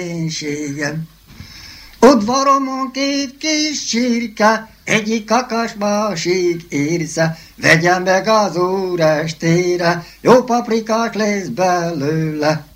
énségem. Udvaromon két kis csirke, egyik kakas, másik érsze, vegyen meg az úr estére, jó paprikás lesz belőle.